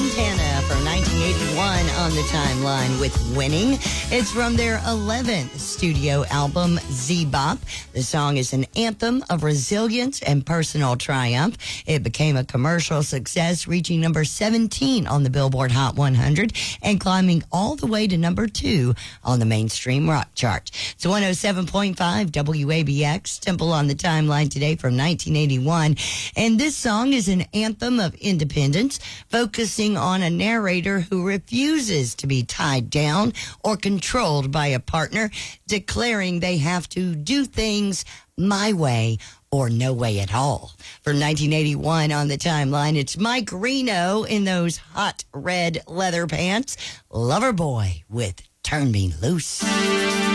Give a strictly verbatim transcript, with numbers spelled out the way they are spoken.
Santana from nineteen eighty-one on the timeline with Winning. It's from their eleventh studio album, Z-Bop. The song is an anthem of resilience and personal triumph. It became a commercial success, reaching number seventeen on the Billboard Hot one hundred and climbing all the way to number two on the mainstream rock chart. It's one oh seven point five W A B X, Temple on the timeline today from nineteen eighty-one. And this song is an anthem of independence, focusing on a narrator who refuses to be tied down or controlled by a partner, declaring they have to do things my way or no way at all. From nineteen eighty-one on the timeline, it's Mike Reno in those hot red leather pants. Loverboy with Turn Me Loose.